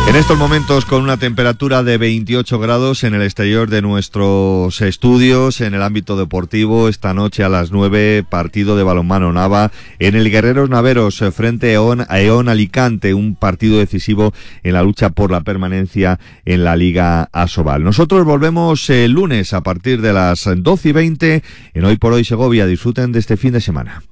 En estos momentos con una temperatura de 28 grados en el exterior de nuestros estudios, en el ámbito deportivo, esta noche a las 9, partido de balonmano Nava en el Guerreros Naveros frente a EON Alicante, un partido decisivo en la lucha por la permanencia en la Liga Asobal. Nosotros volvemos el lunes a partir de las 12:20 en Hoy por Hoy Segovia. Disfruten de este fin de semana.